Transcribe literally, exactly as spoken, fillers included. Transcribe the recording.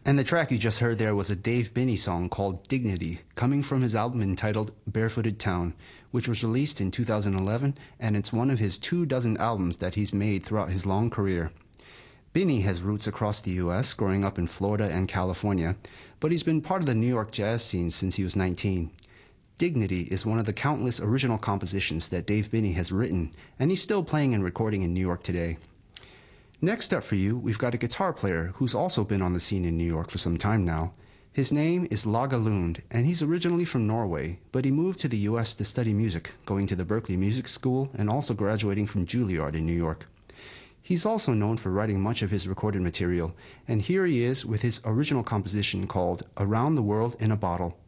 And the track you just heard there was a Dave Binney song called Dignity, coming from his album entitled Barefooted Town, which was released in two thousand eleven, and it's one of his two dozen albums that he's made throughout his long career. Binney has roots across the U S, growing up in Florida and California, but he's been part of the New York jazz scene since he was nineteen. Dignity is one of the countless original compositions that Dave Binney has written, and he's still playing and recording in New York today. Next up for you, we've got a guitar player who's also been on the scene in New York for some time now. His name is Lage Lund, and he's originally from Norway, but he moved to the U S to study music, going to the Berklee Music School and also graduating from Juilliard in New York. He's also known for writing much of his recorded material, and here he is with his original composition called Around the World in a Bottle.